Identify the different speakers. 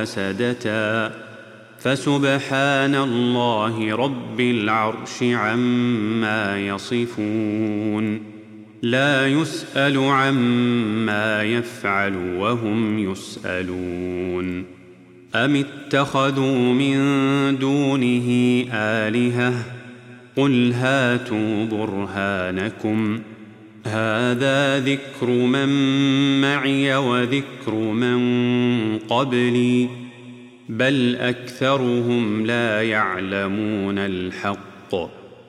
Speaker 1: فسدتا فسبحان الله رب العرش عما يصفون لا يسأل عما يفعل وهم يسألون أم اتخذوا من دونه آلهة قل هاتوا برهانكم هذا ذكر من معي وذكر من قبلي بل أكثرهم لا يعلمون الحق